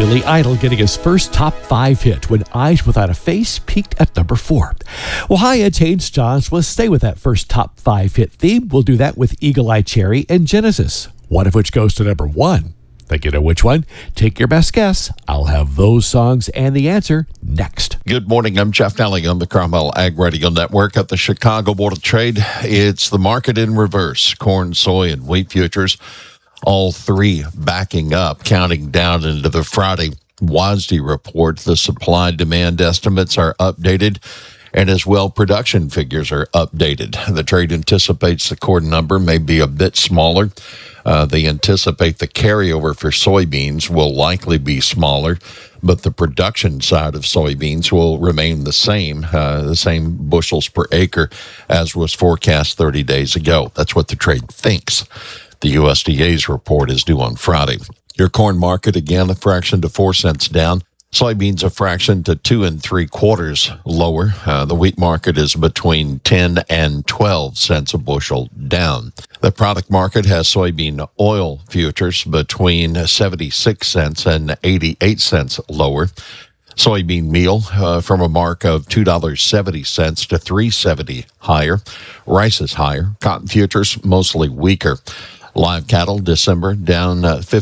Billy Idol getting his first top 5 hit when Eyes Without a Face peaked at number 4. Well, hi, it's Haynes Johns. Let's stay with that first top 5 hit theme. We'll do that with Eagle Eye Cherry and Genesis, one of which goes to number 1. Think you know which one? Take your best guess. I'll have those songs and the answer next. Good morning. I'm Jeff Nally on the Carmel Ag Radio Network at the Chicago Board of Trade. It's the market in reverse. Corn, soy, and wheat futures, all three backing up, counting down into the Friday WASDE report. The supply-demand estimates are updated, and as well, production figures are updated. The trade anticipates the corn number may be a bit smaller. They anticipate the carryover for soybeans will likely be smaller, but the production side of soybeans will remain the same bushels per acre as was forecast 30 days ago. That's what the trade thinks. The USDA's report is due on Friday. Your corn market, again, a fraction to 4 cents down. Soybeans a fraction to 2 3/4 lower. The wheat market is between 10 and 12 cents a bushel down. The product market has soybean oil futures between 76 cents and 88 cents lower. Soybean meal from a mark of $2.70 to $3.70 higher. Rice is higher. Cotton futures mostly weaker. Live cattle December down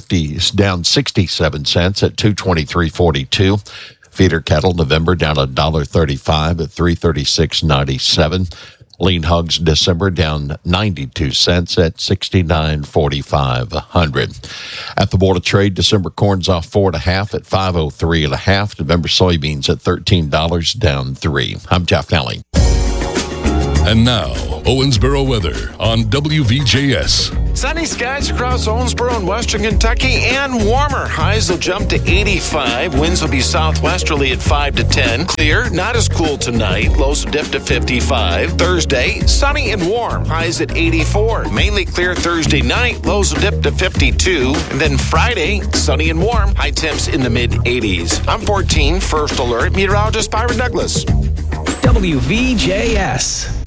67 cents at $223.42. Feeder cattle November down $1.35 at $336.97. Lean hogs December down 92 cents at $69.45 a hundred. At the Board of Trade, December corn's off 4.5 at $503.5. November soybeans at $13 down 3. I'm Jeff Nally. And now, Owensboro weather on WVJS. Sunny skies across Owensboro and western Kentucky and warmer. Highs will jump to 85. Winds will be southwesterly at 5 to 10. Clear, not as cool tonight. Lows will dip to 55. Thursday, sunny and warm. Highs at 84. Mainly clear Thursday night. Lows will dip to 52. And then Friday, sunny and warm. High temps in the mid-80s. I'm 14, First Alert. Meteorologist Byron Douglas. WVJS.